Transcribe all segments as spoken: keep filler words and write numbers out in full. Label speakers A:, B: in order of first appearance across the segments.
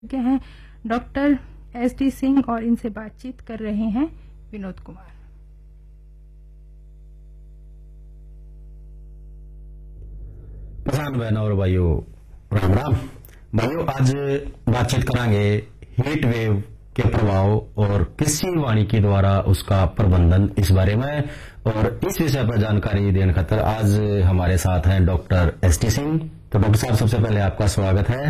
A: के हैं doctor S D Singh और इनसे बातचीत कर रहे हैं विनोद कुमार।
B: किसान बहनों और भाइयों राम राम। भाइयों आज बातचीत करांगे हीट वेव के प्रभाव और कृषि वानिकी द्वारा उसका प्रबंधन इस बारे में, और इस विषय पर जानकारी देने खातर आज हमारे साथ हैं डॉक्टर एस डी सिंह। तो डॉक्टर साहब सबसे पहले आपका स्वागत है।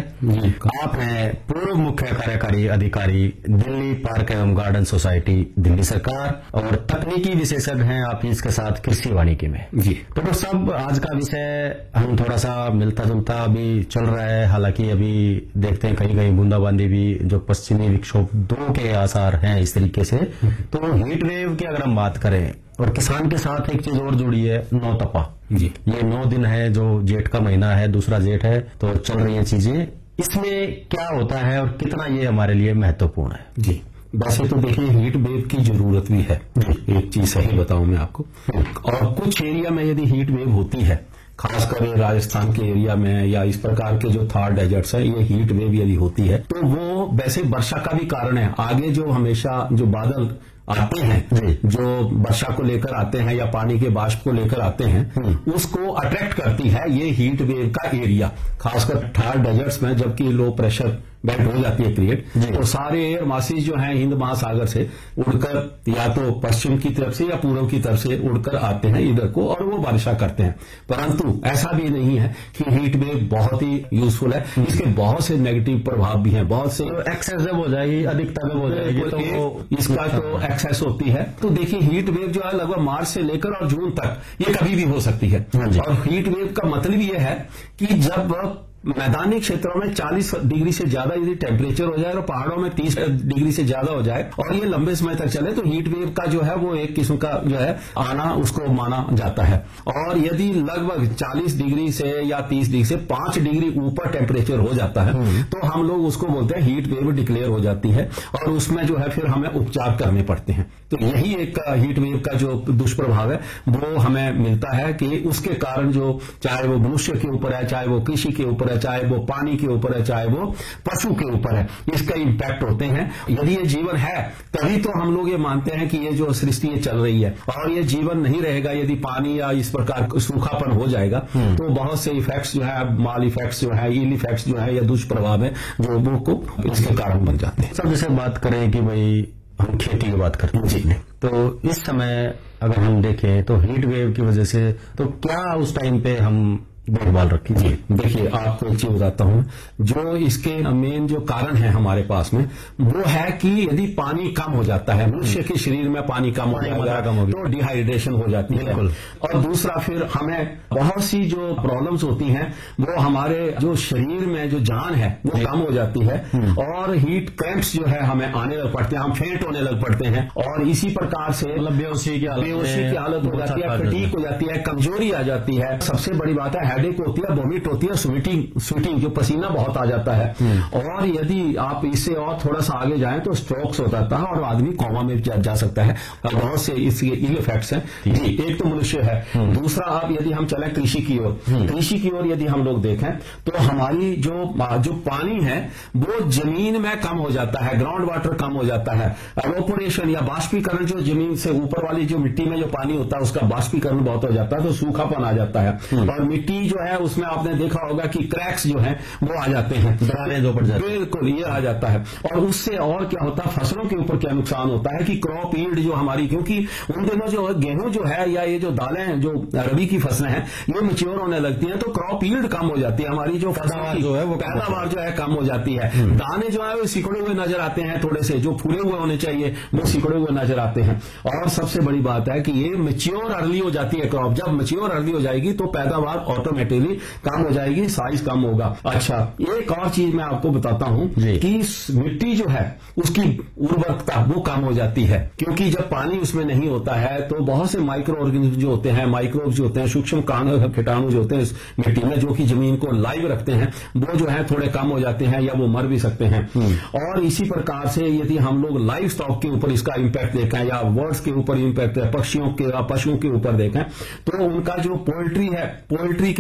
B: आप हैं पूर्व मुख्य कार्यकारी अधिकारी दिल्ली पार्क एवं गार्डन सोसाइटी दिल्ली सरकार और तकनीकी विशेषज्ञ हैं आप इसके साथ कृषि वानिकी में। जी डॉक्टर साहब आज का विषय हम थोड़ा सा मिलता जुलता अभी चल रहा है, हालांकि अभी देखते हैं कहीं कहीं बूंदाबांदी भी जो पश्चिमी विक्षोभ दो के आसार हैं इस तरीके से। तो हीट वेव की अगर हम बात करें और किसान के साथ एक चीज और जुड़ी है नौ तपा। जी ये नौ दिन है जो जेठ का महीना है, दूसरा जेठ है, तो चल रही है चीजें। इसमें क्या होता है और कितना ये हमारे लिए महत्वपूर्ण है?
C: जी वैसे तो देखिए हीट वेव की जरूरत भी है, एक चीज सही बताऊं मैं आपको। और कुछ एरिया में यदि हीट वेव होती है, खासकर राजस्थान के एरिया में या इस प्रकार के जो थार डेजर्ट्स है, ये हीट वेव यदि होती है तो वो वैसे वर्षा का भी कारण है। आगे जो हमेशा जो बादल आते हैं जो वर्षा को लेकर आते हैं या पानी के बाष्प को लेकर आते हैं, उसको अट्रैक्ट करती है ये हीट वेव का एरिया, खासकर थार डेजर्ट्स में। जबकि लो प्रेशर बेल्ट हो जाती है क्रिएट, तो सारे एयर मासेज जो हैं हिंद महासागर से उड़कर या तो पश्चिम की तरफ से या पूर्व की तरफ से उड़कर आते हैं इधर को और वो वर्षा करते हैं। परंतु ऐसा भी नहीं है कि हीट वेव बहुत ही यूजफुल है, इसके बहुत से नेगेटिव प्रभाव भी हैं, बहुत से
B: एक्सेसिव हो जाएगी, अधिकतम हो जाएगी, तो
C: इसका तो एक्सेस होती है। तो देखिए हीट वेव जो है लगभग मार्च से लेकर और जून तक ये कभी भी हो सकती है। और हीट वेव का मतलब ये है कि जब मैदानी क्षेत्रों में चालीस डिग्री से ज्यादा यदि टेम्परेचर हो जाए और पहाड़ों में तीस डिग्री से ज्यादा हो जाए और ये लंबे समय तक चले, तो हीट वेव का जो है वो एक किस्म का जो है आना उसको माना जाता है। और यदि लगभग चालीस डिग्री से या तीस डिग्री से पांच डिग्री ऊपर टेम्परेचर हो जाता है तो हम लोग उसको बोलते हैं हीट वेव डिक्लेयर हो जाती है और उसमें जो है फिर हमें उपचार करने पड़ते हैं। तो यही एक हीट वेव का जो दुष्प्रभाव है वो हमें मिलता है कि उसके कारण जो चाहे वो मनुष्य के ऊपर है, चाहे वो कृषि के ऊपर है, चाहे वो पानी के ऊपर है, चाहे वो पशु के ऊपर है, इसका इम्पैक्ट होते हैं। यदि ये जीवन है तभी तो हम लोग ये मानते हैं कि ये जो सृष्टि ये चल रही है, और ये जीवन नहीं रहेगा यदि पानी या इस प्रकार सूखापन हो जाएगा तो बहुत से इफेक्ट्स जो है, माल इफेक्ट्स जो है, इल इफेक्ट्स जो है या दुष्प्रभाव है जो वो को इसके कारण बन जाते हैं।
B: सब जैसे बात करें कि भाई हम खेती की बात करते हैं जी, तो इस समय अगर हम देखें तो हीट वेव की वजह से तो क्या उस टाइम पे हम देखभाल रखी?
C: जी देखिए आपको एक चीज बताता हूं, जो इसके मेन जो कारण है हमारे पास में वो है कि यदि पानी कम हो जाता है, मनुष्य के शरीर में पानी कम हो जाएगा तो डिहाइड्रेशन हो जाती है। और दूसरा फिर हमें बहुत सी जो प्रॉब्लम्स होती हैं वो हमारे जो शरीर में जो जान है वो कम हो जाती है और हीट क्रैम्प्स जो है हमें आने लग पड़ते हैं, हम फेंट होने लग पड़ते हैं और इसी प्रकार से
B: बेहोशी की
C: बेहोशी की हालत हो जाती है, फटीग हो जाती है, कमजोरी आ जाती है। सबसे बड़ी बात है हेडेक होती है, वोमिट होती है, स्वेटिंग स्वेटिंग जो पसीना बहुत आ जाता है। और यदि आप इससे और थोड़ा सा आगे जाएं तो स्ट्रोक्स हो जाता है और आदमी कोमा में जा, जा सकता है। और बहुत से इसके इल इफेक्ट्स हैं जी। एक तो मनुष्य है, दूसरा आप यदि हम चलें कृषि की ओर, कृषि की ओर यदि हम लोग देखें तो हमारी जो जो पानी है वो जमीन में कम हो जाता है, ग्राउंड वाटर कम हो जाता है, एवोपोरेशन या बाष्पीकरण जो जमीन से ऊपर वाली जो मिट्टी में जो पानी होता है उसका बाष्पीकरण बहुत हो जाता है, तो सूखापन आ जाता है। और मिट्टी जो है उसमें आपने देखा होगा कि क्रैक्स जो हैं वो आ जाते हैं,
B: दरारें जो पड़ जाती हैं,
C: बिल्कुल ये आ जाता है। और उससे और क्या होता है, फसलों के ऊपर क्या नुकसान होता है कि क्रॉप यील्ड जो हमारी, क्योंकि उन दिनों जो गेहूं जो है या ये जो दालें जो रबी की फसलें हैं ये मैच्योर होने लगती हैं तो क्रॉप यील्ड कम हो जाती है, हमारी जो
B: पैदावार जो है वो
C: पैदावार जो है कम हो जाती है। दाने जो है वो सिकुड़े हुए नजर आते हैं, थोड़े से जो फूले हुए होने चाहिए वो सिकुड़े हुए नजर आते हैं। और सबसे बड़ी बात है कि ये मैच्योर अर्ली हो जाती है क्रॉप, जब मैच्योर अर्ली हो जाएगी तो पैदावार ऑटोमेटिकली कम हो जाएगी, साइज कम होगा। अच्छा एक और चीज मैं आपको बताता हूं कि मिट्टी जो है उसकी उर्वरकता वो कम हो जाती है, क्योंकि जब पानी उसमें नहीं होता है तो बहुत से माइक्रो ऑर्गेनिज्म जो होते हैं, माइक्रोब्स जो होते हैं, सूक्ष्म कीटाणु जो होते हैं इस मिट्टी में जो कि जमीन को लाइव रखते हैं, वो जो है थोड़े कम हो जाते हैं या वो मर भी सकते हैं। और इसी प्रकार से यदि हम लोग लाइव स्टॉक के ऊपर इसका इम्पैक्ट देखें या बर्ड्स के ऊपर इम्पैक्ट है, पक्षियों के, पशुओं के ऊपर देखें, तो उनका जो पोल्ट्री है, पोल्ट्री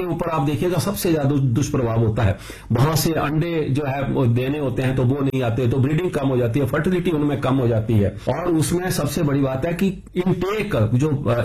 C: के ऊपर आप देखिएगा सबसे ज्यादा दुष्प्रभाव होता है। बहुत से अंडे जो है वो देने होते हैं तो वो नहीं आते, तो ब्रीडिंग कम हो जाती है, फर्टिलिटी उनमें कम हो जाती है। और उसमें सबसे बड़ी बात है कि इनटेक जो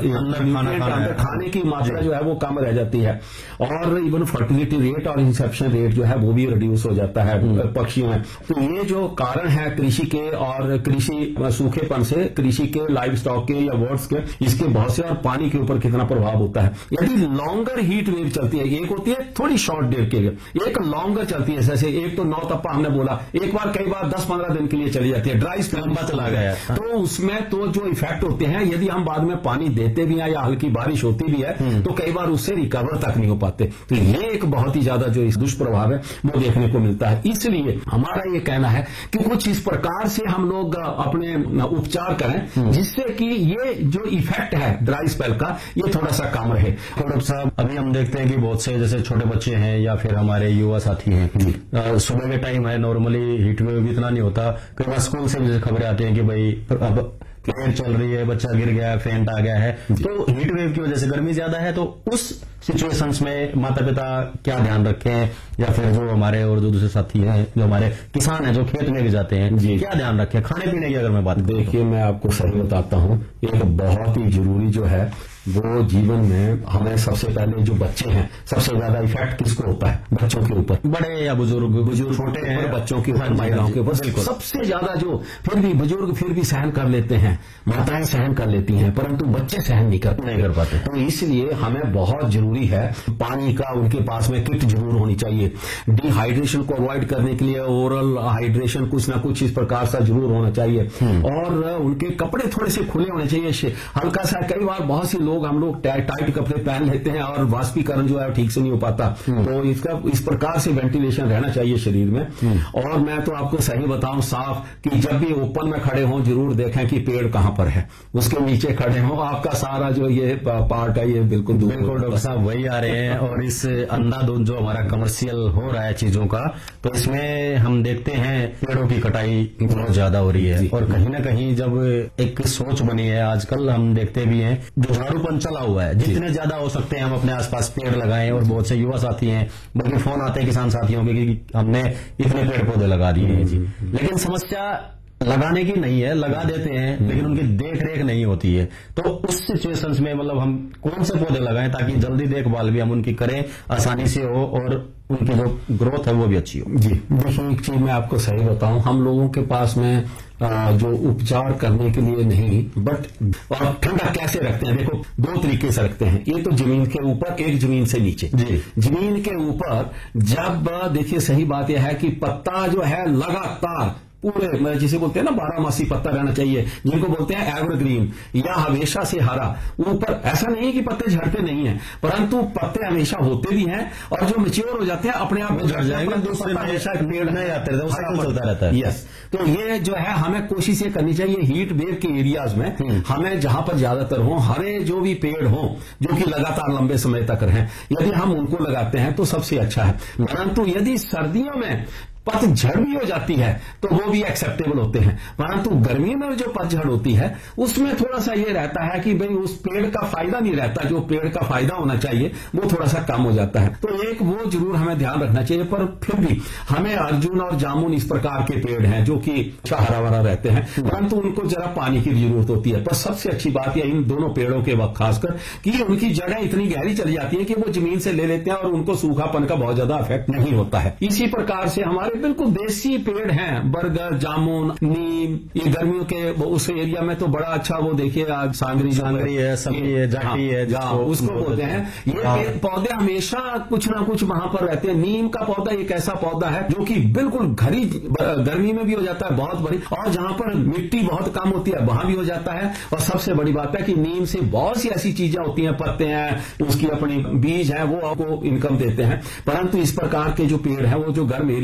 C: अंदर खाने की मात्रा जो है वो कम रह जाती है, और इवन फर्टिलिटी रेट और इंसेप्शन रेट जो है वो भी रिड्यूस हो जाता है पक्षियों में। तो ये जो कारण है कृषि के और कृषि सूखेपन से, कृषि के, लाइव स्टॉक के या बर्ड्स के, इसके बहुत से, और पानी के ऊपर कितना प्रभाव होता है। यदि लॉन्गर हीट वेव चलती है, एक होती है थोड़ी शॉर्ट देर के लिए, एक लॉन्गर चलती है, जैसे एक तो नौ तप्पा हमने बोला, एक बार कई बार दस पंद्रह दिन के लिए चली जाती है, ड्राई स्पेल लंबा चला गया, तो उसमें तो जो इफेक्ट होते हैं, यदि हम बाद में पानी देते भी हैं या हल्की बारिश होती भी है तो कई बार उससे रिकवर तक नहीं हो पाते। तो ये एक बहुत ही ज्यादा जो इस दुष्प्रभाव है वो देखने को मिलता है। इसलिए हमारा ये कहना है कि कुछ इस प्रकार से हम लोग अपने उपचार करें जिससे कि ये जो इफेक्ट है ड्राई स्पेल का ये थोड़ा सा कम रहे।
B: डॉक्टर साहब, अभी हम देखते हैं कि बहुत से जैसे छोटे बच्चे हैं या फिर हमारे युवा साथी हैं, सुबह के टाइम है, नॉर्मली हीट वेव इतना नहीं होता, कई बार स्कूल से भी खबरें आती हैं कि भाई अब फ्लेयर चल रही है, बच्चा गिर गया है, फेंट आ गया है, तो हीट वेव की वजह से गर्मी ज्यादा है, तो उस सिचुएशंस में माता पिता क्या ध्यान रखें, या फिर जो हमारे और जो दूसरे साथी हैं, जो हमारे किसान हैं, जो खेत में भी जाते हैं, क्या ध्यान रखें खाने पीने की? अगर मैं बात
C: देखिए, मैं आपको सही बताता हूँ, एक बहुत ही जरूरी जो है वो जीवन में हमें सबसे पहले जो बच्चे हैं, सबसे ज्यादा इफेक्ट किसको होता है? बच्चों के ऊपर,
B: बड़े या बुजुर्ग,
C: बुजुर्ग छोटे हैं, बच्चों के ऊपर, महिलाओं के ऊपर सबसे ज्यादा। जो फिर भी बुजुर्ग फिर भी सहन कर लेते हैं, माताएं सहन कर लेती हैं, परंतु बच्चे सहन नहीं कर
B: नहीं कर पाते।
C: तो इसलिए हमें बहुत जरूरी है पानी का, उनके पास में किट जरूर होनी चाहिए। डिहाइड्रेशन को अवॉइड करने के लिए ओरल हाइड्रेशन कुछ ना कुछ इस प्रकार सा जरूर होना चाहिए, और उनके कपड़े थोड़े से खुले होने चाहिए, हल्का सा। कई बार बहुत सी लोग हम लोग टाइट कपड़े पहन लेते हैं और वाष्पीकरण जो है ठीक से नहीं हो पाता, तो इसका इस प्रकार से वेंटिलेशन रहना चाहिए शरीर में। और मैं तो आपको सही बताऊं साफ कि जब भी ओपन में खड़े हों जरूर देखें कि पेड़ कहां पर है, उसके नीचे खड़े हों, आपका सारा जो ये पार्ट है ये बिल्कुल दूर।
B: बिल्कुल डॉक्टर साहब वही आ रहे हैं। और इस अंधाधुंध जो हमारा कमर्शियल हो रहा है चीजों का, तो इसमें हम देखते हैं पेड़ों की कटाई बहुत ज्यादा हो रही है, और कहीं ना कहीं जब एक सोच बनी है आजकल, हम देखते भी हैं जो झाड़ू चला हुआ है, जितने ज्यादा हो सकते हैं हम अपने आसपास पेड़ लगाएं। और बहुत से युवा साथी हैं, बल्कि फोन आते हैं किसान साथियों के कि हमने इतने पेड़ पौधे लगा दिए हैं जी, लेकिन समस्या लगाने की नहीं है, लगा देते हैं लेकिन उनकी देख रेख नहीं होती है। तो उस सिचुएशंस में मतलब हम कौन से पौधे लगाएं ताकि जल्दी देखभाल भी हम उनकी करें, आसानी से हो, और उनकी जो ग्रोथ है वो भी अच्छी हो?
C: जी देखिए, एक चीज मैं आपको सही बताऊं, हम लोगों के पास में आ, जो उपचार करने के लिए नहीं, बट और ठंडा कैसे रखते हैं? देखो, दो तरीके से रखते हैं, एक तो जमीन के ऊपर, एक जमीन से नीचे।
B: जी,
C: जमीन के ऊपर जब देखिए सही बात यह है कि पत्ता जो है लगातार पूरे, जिसे बोलते हैं ना बारहमासी पत्ता रहना चाहिए, जिनको बोलते हैं एवरग्रीन या हमेशा से हरा। ऊपर ऐसा नहीं है कि पत्ते झड़ते नहीं हैं, परंतु पत्ते हमेशा होते भी हैं, और जो मैच्योर हो जाते हैं अपने आप झड़ जाएंगे, दूसरे हमेशा पेड़ में आते रहते हैं, चलता रहता है। यस, तो ये जो है हमें कोशिश ये करनी चाहिए हीट वेव के एरियाज में, हमें जहां पर ज्यादातर हो, हरे जो भी पेड़ हो जो कि लगातार लंबे समय तक रहें, यदि हम उनको लगाते हैं तो सबसे अच्छा है। परंतु यदि सर्दियों में पतझड़ भी हो जाती है तो वो भी एक्सेप्टेबल होते हैं, परंतु गर्मी में जो पतझड़ होती है उसमें थोड़ा सा ये रहता है कि भाई उस पेड़ का फायदा नहीं रहता, जो पेड़ का फायदा होना चाहिए वो थोड़ा सा कम हो जाता है। तो एक वो जरूर हमें ध्यान रखना चाहिए। पर फिर भी हमें अर्जुन और जामुन इस प्रकार के पेड़ हैं जो कि हरा भरा रहते हैं, परंतु उनको जरा पानी की जरूरत होती है। पर सबसे अच्छी बात है इन दोनों पेड़ों के वक्त खासकर कि उनकी जड़ें इतनी गहरी चली जाती है कि वो जमीन से ले लेते हैं और उनको सूखापन का बहुत ज्यादा इफेक्ट नहीं होता है। इसी प्रकार से हमारे बिल्कुल देसी पेड़ हैं, बरगद, जामुन, नीम, ये गर्मियों के उस एरिया में तो बड़ा अच्छा, वो देखिए सांगरी
B: सांगरी है, सभी है, जाटी है,
C: उसको बोलते हैं। ये पौधे हमेशा कुछ ना कुछ वहां पर रहते हैं। नीम का पौधा एक ऐसा पौधा है जो कि बिल्कुल घरी गर्मी में भी हो जाता है बहुत बड़ी, और जहां पर मिट्टी बहुत कम होती है वहां भी हो जाता है। और सबसे बड़ी बात है कि नीम से बहुत सी ऐसी चीजें होती हैं, पत्ते हैं, उसकी अपनी बीज है, वो आपको इनकम देते हैं। परंतु इस प्रकार के जो पेड़ हैं वो जो गर्म एरिया में लगे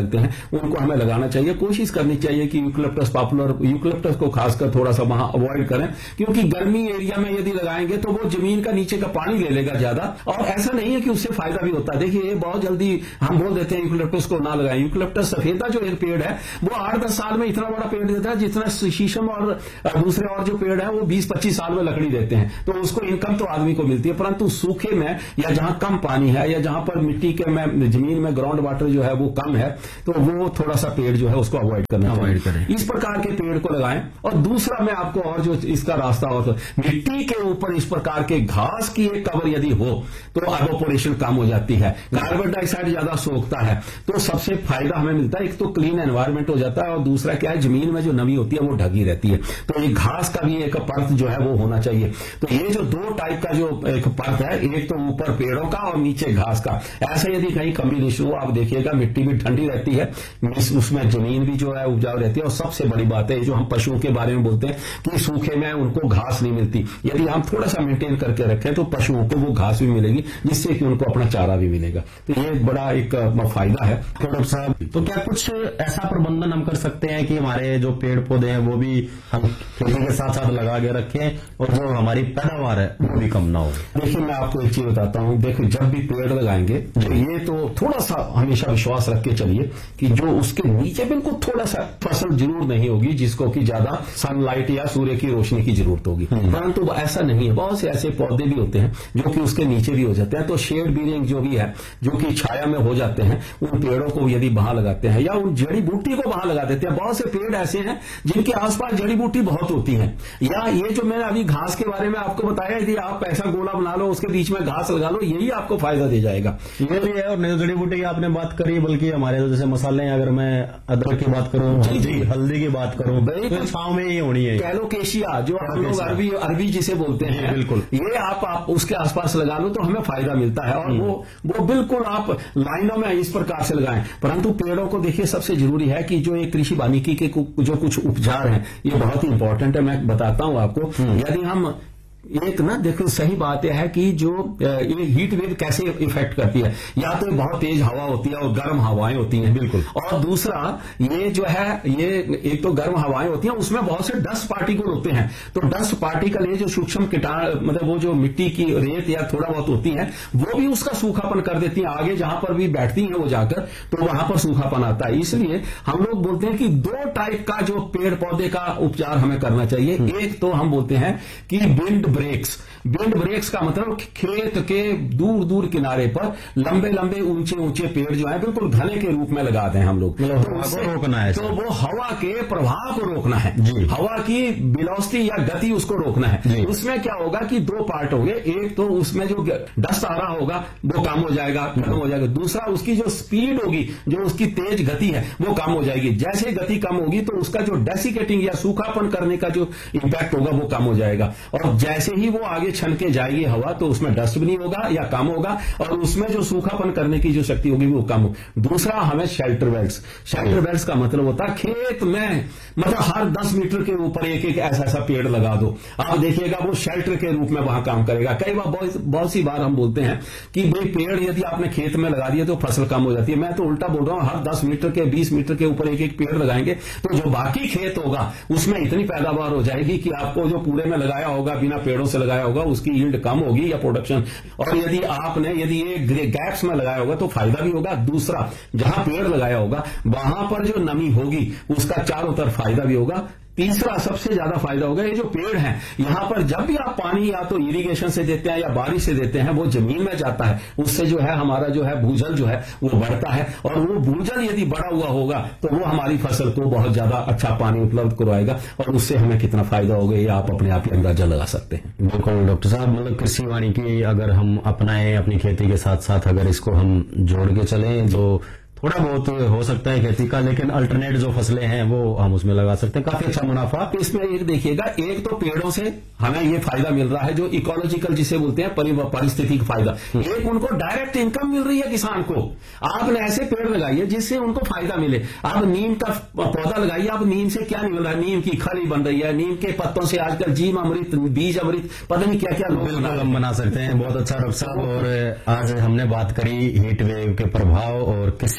C: लगते हैं उनको हमें लगाना चाहिए। कोशिश करनी चाहिए कि यूकलिप्टस पॉपुलर, यूकलिप्टस को खासकर थोड़ा सा वहां अवॉइड करें, क्योंकि गर्मी एरिया में यदि लगाएंगे तो वो जमीन का नीचे का पानी ले लेगा ज्यादा, और ऐसा नहीं है कि उससे फायदा भी होता है। देखिए ये बहुत जल्दी हम बोल देते हैं यूकलिप्टस को ना लगाएं। यूकलिप्टस सफेदा जो एक पेड़ है वो आठ दस साल में इतना बड़ा पेड़ देता है जितना शीशम और दूसरे और जो पेड़ है वो बीस पच्चीस साल में लकड़ी देते हैं, तो उसको इनकम तो आदमी को मिलती है। परंतु सूखे में या जहां कम पानी है या जहां पर मिट्टी के में जमीन में ग्राउंड वाटर जो है वो कम है, तो वो थोड़ा सा पेड़ जो है उसको अवॉइड करना
B: अवॉइड करें।
C: इस प्रकार के पेड़ को लगाएं। और दूसरा मैं आपको और जो इसका रास्ता हो, तो मिट्टी के ऊपर इस प्रकार के घास की एक कवर यदि हो तो एवोपोरेशन कम हो जाती है, कार्बन डाइऑक्साइड ज्यादा सोखता है, तो सबसे फायदा हमें मिलता है। एक तो क्लीन एनवायरमेंट हो जाता है और दूसरा क्या है, जमीन में जो नमी होती है वो ढकी रहती है। तो ये घास का भी एक परत जो है वो होना चाहिए। तो ये जो दो टाइप का जो एक परत है, एक तो ऊपर पेड़ों का और नीचे घास का, ऐसा यदि कहीं कम्बिनेशन हो आप देखिएगा मिट्टी भी ठंडी रहती है, उसमें जमीन भी जो है उपजाऊ रहती है। और सबसे बड़ी बात है जो हम पशुओं के बारे में बोलते हैं कि सूखे में उनको घास नहीं मिलती, यदि हम थोड़ा सा मेंटेन करके रखें तो पशुओं को वो घास भी मिलेगी जिससे कि उनको अपना चारा भी मिलेगा। तो ये बड़ा एक फायदा है।
B: डॉक्टर साहब, तो क्या कुछ ऐसा प्रबंधन हम कर सकते हैं कि हमारे जो पेड़ पौधे हैं वो भी हम खेती के साथ साथ लगा के रखें और जो हमारी पैदावार है वो भी कम ना हो?
C: देखिए मैं आपको एक चीज बताता हूं, देखिए जब भी पेड़ लगाएंगे तो ये तो थोड़ा सा हमेशा विश्वास रख के चलिए कि जो उसके नीचे बिल्कुल थोड़ा सा फसल जरूर नहीं होगी जिसको कि ज्यादा सनलाइट या सूर्य की रोशनी की जरूरत होगी, परंतु ऐसा नहीं है। बहुत से ऐसे पौधे भी होते हैं जो कि उसके नीचे भी हो जाते हैं। तो शेड बीरिंग जो भी है, जो कि छाया में हो जाते हैं, उन पेड़ों को यदि वहां लगाते हैं या उन जड़ी बूटी को वहां लगा देते हैं। बहुत से पेड़ ऐसे हैं जिनके आसपास जड़ी बूटी बहुत होती है, या ये जो मैंने अभी घास के बारे में आपको बताया, यदि आप ऐसा गोला बना लो उसके बीच में घास लगा लो, यही आपको फायदा दे जाएगा।
B: ये भी है। और जड़ी बूटी की आपने बात करी, बल्कि हमारे तो जैसे मसाले, अगर मैं अदरक की बात करूं, हल्दी हल्दी की बात करूं, तो छाव में ही होनी है।
C: कैलोकेशिया जो हम लोग अरबी अरबी जिसे बोलते हैं,
B: बिल्कुल
C: ये आप, आप उसके आसपास लगा लो तो हमें फायदा मिलता है। और वो वो बिल्कुल आप लाइनों में इस प्रकार से लगाएं। परंतु पेड़ों को देखिए सबसे जरूरी है कि जो ये कृषि वानिकी के जो कुछ उपचार हैं ये बहुत ही इंपॉर्टेंट है। मैं बताता हूं आपको, यदि हम एक ना देखो सही बात यह है कि जो ये हीट वेव कैसे इफेक्ट करती है, या तो बहुत तेज हवा होती है और गर्म हवाएं होती हैं, बिल्कुल। और दूसरा ये जो है, ये एक तो गर्म हवाएं होती हैं, उसमें बहुत से डस्ट पार्टिकल होते हैं। तो डस्ट पार्टिकल ये जो सूक्ष्म कीटाणु, मतलब वो जो मिट्टी की रेत या थोड़ा बहुत होती है, वो भी उसका सूखापन कर देती है। आगे जहां पर भी बैठती है वो जाकर, तो वहां पर सूखापन आता है। इसलिए हम लोग बोलते हैं कि दो टाइप का जो पेड़ पौधे का उपचार हमें करना चाहिए। एक तो हम बोलते हैं कि विंड ब्रेक्स। विंड ब्रेक्स का मतलब खेत के दूर दूर किनारे पर लंबे लंबे ऊंचे ऊंचे पेड़ जो है बिल्कुल घने के रूप में लगा दें हम लोग,
B: तो उसको रोकना है।
C: तो वो हवा के प्रवाह को रोकना है, हवा की वेलोसिटी या गति उसको रोकना है। उसमें क्या होगा कि दो पार्ट होंगे, एक तो उसमें जो डस्ट आ रहा होगा वो कम हो जाएगा, खत्म हो जाएगा। दूसरा उसकी जो स्पीड होगी, जो उसकी तेज गति है वो कम हो जाएगी। जैसे गति कम होगी तो उसका जो डेसिकेटिंग या सूखापन करने का जो इम्पैक्ट होगा वो कम हो जाएगा। और जैसे ही वो आगे छन के जाएगी हवा, तो उसमें डस्ट भी नहीं होगा या कम होगा, और उसमें जो सूखापन करने की जो शक्ति होगी वो कम हो। दूसरा हमें शेल्टर बेल्ट्स। शेल्टर बेल्ट्स का मतलब होता है खेत में, मतलब हर दस मीटर के ऊपर एक एक ऐसा ऐसा पेड़ लगा दो। आप देखिएगा वो शेल्टर के रूप में वहां काम करेगा। कई बार बहुत, बहुत सी बार हम बोलते हैं कि भाई पेड़ यदि आपने खेत में लगा दिया तो फसल कम हो जाती है। मैं तो उल्टा बोल रहा हूं, हर दस मीटर के बीस मीटर के ऊपर एक एक पेड़ लगाएंगे तो जो बाकी खेत होगा उसमें इतनी पैदावार हो जाएगी कि आपको जो पूरे में लगाया होगा, बिना पेड़ों से लगाया होगा, उसकी यील्ड कम होगी या प्रोडक्शन। और यदि आपने यदि ये गैप्स में लगाया होगा तो फायदा भी होगा। दूसरा, जहां पेड़ लगाया होगा वहां पर जो नमी होगी उसका चारों तरफ फायदा भी होगा। तीसरा सबसे ज्यादा फायदा होगा, ये जो पेड़ हैं यहां पर जब भी आप पानी या तो इरिगेशन से देते हैं या बारिश से देते हैं, वो जमीन में जाता है, उससे जो है हमारा जो है भूजल जो है वो बढ़ता है। और वो भूजल यदि बढ़ा हुआ होगा तो वो हमारी फसल को बहुत ज्यादा अच्छा पानी उपलब्ध करवाएगा, और उससे हमें कितना फायदा होगा ये आप अपने आप ही अंदाजा लगा सकते हैं।
B: बिल्कुल डॉक्टर साहब, मतलब कृषि वानिकी अगर हम अपनाएं अपनी खेती के साथ साथ, अगर इसको हम जोड़ के चलें तो थोड़ा बहुत हो सकता है खेती का, लेकिन अल्टरनेट जो फसलें हैं वो हम उसमें लगा सकते हैं, काफी अच्छा मुनाफा।
C: इसमें एक देखिएगा, एक तो पेड़ों से हमें ये फायदा मिल रहा है जो इकोलॉजिकल जिसे बोलते हैं पारिस्थितिक फायदा, एक उनको डायरेक्ट इनकम मिल रही है किसान को। आपने ऐसे पेड़ लगाइए जिससे उनको फायदा मिले। आप नीम का पौधा लगाइए, आप नीम से क्या मिल रहा है, नीम की खली बन रही है, नीम के पत्तों से आजकल जीव अमृत, बीज अमृत, पता नहीं क्या क्या लोग
B: हम बना सकते हैं। बहुत अच्छा डॉक्टर साहब, और आज हमने बात करी हीट वेव के प्रभाव और कृषि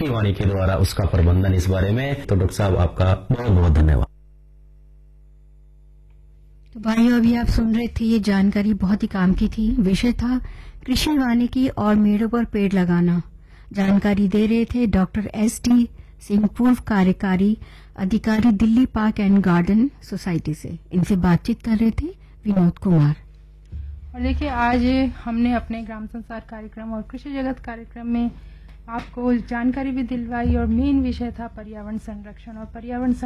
B: किसकी वाणी के द्वारा उसका प्रबंधन, इस बारे में। तो डॉक्टर साहब आपका बहुत बहुत धन्यवाद।
D: तो भाइयों, अभी आप सुन रहे थे, ये जानकारी बहुत ही काम की थी। विषय था कृषि वानिकी और मेड़ों पर पेड़ लगाना। जानकारी दे रहे थे डॉक्टर एस डी सिंह, पूर्व कार्यकारी अधिकारी, Delhi park and garden society से। इनसे बातचीत कर रहे थे विनोद कुमार।
A: और देखिए, आज हमने अपने ग्राम संसार कार्यक्रम और कृषि जगत कार्यक्रम में आपको जानकारी भी दिलवाई और मेन विषय था पर्यावरण संरक्षण। और पर्यावरण